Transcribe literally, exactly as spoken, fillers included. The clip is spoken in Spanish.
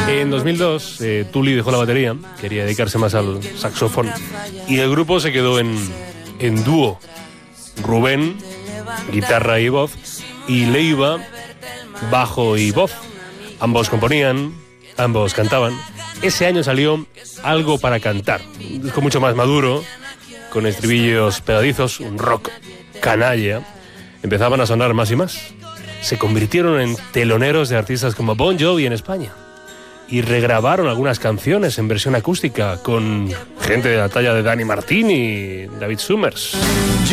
En dos mil dos, eh, Tuli dejó la batería, quería dedicarse más al saxofón, y el grupo se quedó en, en dúo. Rubén, guitarra y voz, y Leiva, bajo y voz. Ambos componían, ambos cantaban. Ese año salió Algo para cantar, un disco mucho más maduro, con estribillos pegadizos, un rock canalla. Empezaban a sonar más y más. Se convirtieron en teloneros de artistas como Bon Jovi en España. Y regrabaron algunas canciones en versión acústica con gente de la talla de Dani Martín y David Summers.